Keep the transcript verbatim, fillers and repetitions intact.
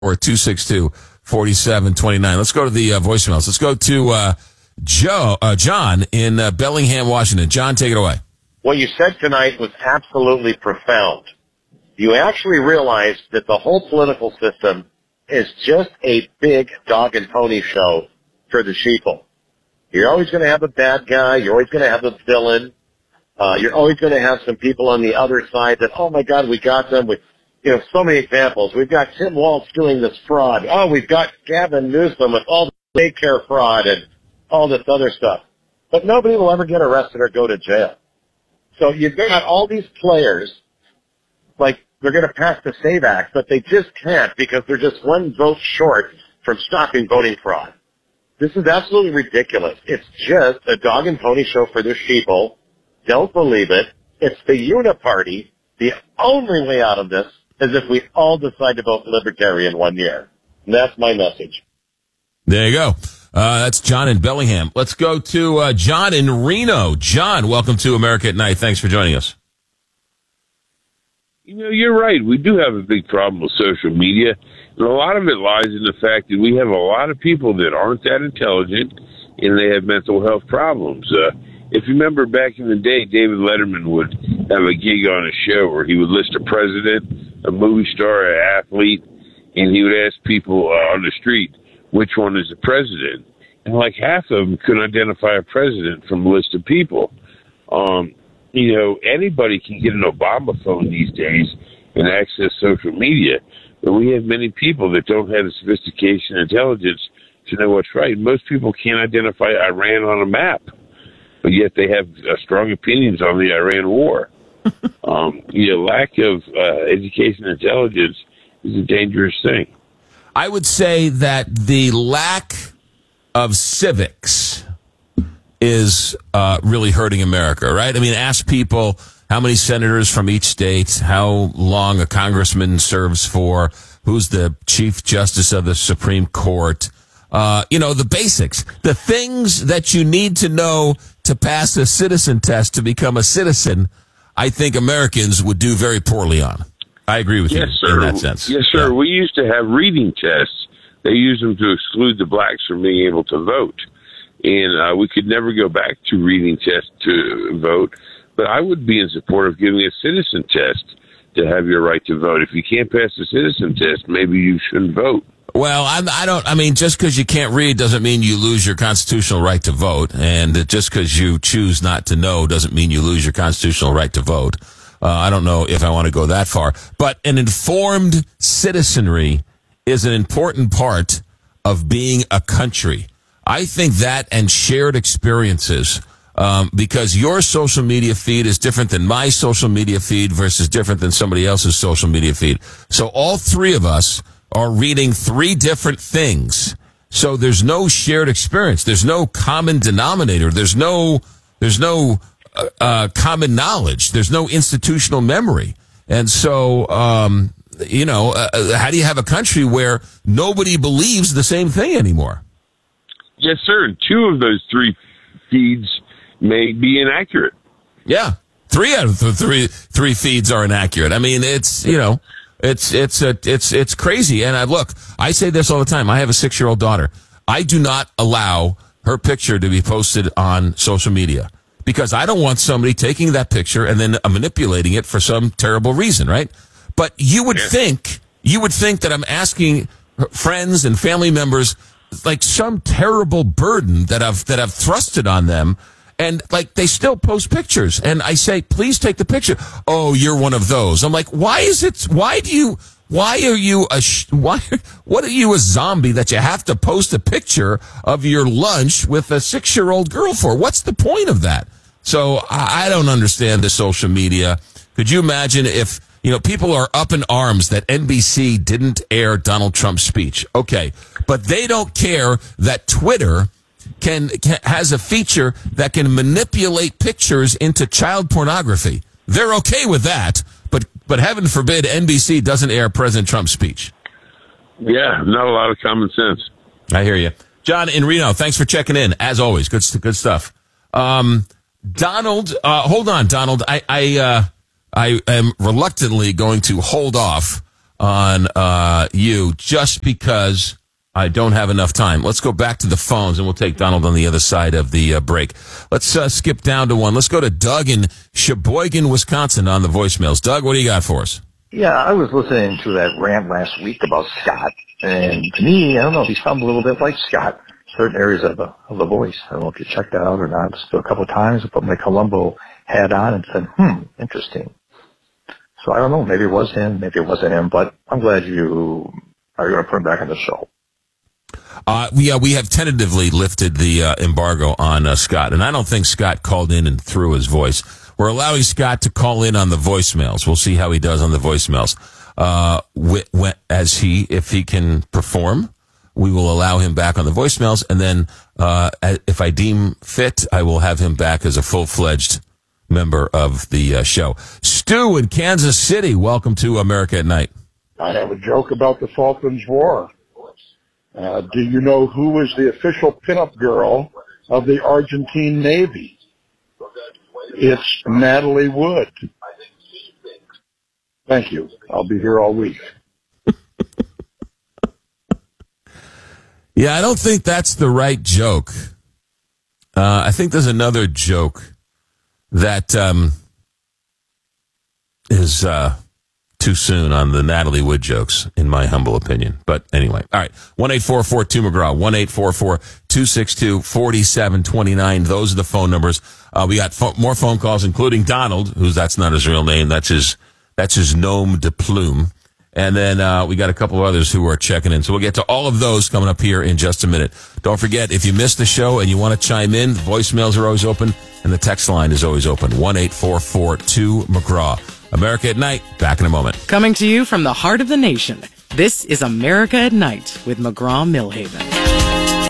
or two six two, four seven two nine. Let's go to the uh, voicemails. Let's go to uh, Joe, uh, John in uh, Bellingham, Washington. John, take it away. What you said tonight was absolutely profound. You actually realized that the whole political system is just a big dog and pony show for the sheeple. You're always going to have a bad guy. You're always going to have a villain. Uh, you're always going to have some people on the other side that, oh, my God, we got them. We, you know, so many examples. We've got Tim Walz doing this fraud. Oh, we've got Gavin Newsom with all the daycare fraud and all this other stuff. But nobody will ever get arrested or go to jail. So you've got all these players, like they're going to pass the SAVE Act, but they just can't because they're just one vote short from stopping voting fraud. This is absolutely ridiculous. It's just a dog and pony show for the sheeple. Don't believe it. It's the uniparty. The only way out of this is if we all decide to vote Libertarian one year. And that's my message. There you go. Uh, that's John in Bellingham. Let's go to uh, John in Reno. John, welcome to America at Night. Thanks for joining us. You know, you're right. We do have a big problem with social media. And a lot of it lies in the fact that we have a lot of people that aren't that intelligent and they have mental health problems. Uh, if you remember back in the day, David Letterman would have a gig on a show where he would list a president, a movie star, an athlete, and he would ask people uh, on the street, which one is the president? And like half of them couldn't identify a president from a list of people. Um, you know, anybody can get an Obama phone these days and access social media. But we have many people that don't have the sophistication and intelligence to know what's right. Most people can't identify Iran on a map, but yet they have uh, strong opinions on the Iran war. um, you know, lack of uh, education and intelligence is a dangerous thing. I would say that the lack of civics is uh, really hurting America, right? I mean, ask people how many senators from each state, how long a congressman serves for, who's the chief justice of the Supreme Court. Uh, you know, the basics, the things that you need to know to pass a citizen test to become a citizen, I think Americans would do very poorly on. I agree with yes, you sir. in that sense. Yes, sir. Yeah. We used to have reading tests. They used them to exclude the blacks from being able to vote. And uh, we could never go back to reading tests to vote. But I would be in support of giving a citizen test to have your right to vote. If you can't pass the citizen test, maybe you shouldn't vote. Well, I'm, I don't, I mean, just because you can't read doesn't mean you lose your constitutional right to vote. And just because you choose not to know doesn't mean you lose your constitutional right to vote. Uh, I don't know if I want to go that far. But an informed citizenry is an important part of being a country. I think that and shared experiences, um, because your social media feed is different than my social media feed versus different than somebody else's social media feed. So all three of us are reading three different things. So there's no shared experience. There's no common denominator. There's no, there's no, uh, uh common knowledge. There's no institutional memory. And so, um, you know, uh, how do you have a country where nobody believes the same thing anymore? Yes, sir. And two of those three feeds may be inaccurate. Yeah. Three out of the three, three feeds are inaccurate. I mean, it's, you know, It's it's a, it's it's crazy. And I look, I say this all the time. I have a six-year-old daughter. I do not allow her picture to be posted on social media because I don't want somebody taking that picture and then uh, manipulating it for some terrible reason, right? But you would yeah. think you would think that I'm asking friends and family members like some terrible burden that I've that I've thrusted on them. And, like, they still post pictures. And I say, please take the picture. Oh, you're one of those. I'm like, why is it, why do you, why are you a, why, what are you a zombie that you have to post a picture of your lunch with a six-year-old girl for? What's the point of that? So I, I don't understand the social media. Could you imagine if, you know, people are up in arms that N B C didn't air Donald Trump's speech? Okay. But they don't care that Twitter Can, can has a feature that can manipulate pictures into child pornography. They're okay with that, but but heaven forbid N B C doesn't air President Trump's speech. Yeah, not a lot of common sense. I hear you, John in Reno. Thanks for checking in. As always, good good stuff. Um, Donald, uh, hold on, Donald. I I uh, I am reluctantly going to hold off on uh, you just because I don't have enough time. Let's go back to the phones, and we'll take Donald on the other side of the uh, break. Let's uh, skip down to one. Let's go to Doug in Sheboygan, Wisconsin on the voicemails. Doug, what do you got for us? Yeah, I was listening to that rant last week about Scott, and to me, I don't know, he sounds a little bit like Scott, certain areas of the, of the voice. I don't know if you checked that out or not. Just a couple of times I put my Columbo hat on and said, hmm, interesting. So I don't know, maybe it was him, maybe it wasn't him, but I'm glad you are going to put him back on the show. Uh, yeah, we have tentatively lifted the uh, embargo on uh, Scott, and I don't think Scott called in and threw his voice. We're allowing Scott to call in on the voicemails. We'll see how he does on the voicemails. Uh, wh- wh- as he, if he can perform, we will allow him back on the voicemails, and then uh, if I deem fit, I will have him back as a full-fledged member of the uh, show. Stu in Kansas City, welcome to America at Night. I have a joke about the Falklands War. Uh, do you know who is the official pinup girl of the Argentine Navy? It's Natalie Wood. Thank you. I'll be here all week. Yeah, I don't think that's the right joke. Uh, I think there's another joke that um, is uh, too soon on the Natalie Wood jokes, in my humble opinion. But anyway, all right. one eight four four two McGraw, one eight four four two six two four seven two nine. Those are the phone numbers. Uh, we got fo- more phone calls, including Donald, who's that's not his real name. That's his that's his nom de plume. And then uh, we got a couple of others who are checking in. So we'll get to all of those coming up here in just a minute. Don't forget, if you missed the show and you want to chime in, voicemails are always open, and the text line is always open. one eight four four two McGraw. America at Night, back in a moment. Coming to you from the heart of the nation, this is America at Night with McGraw Millhaven.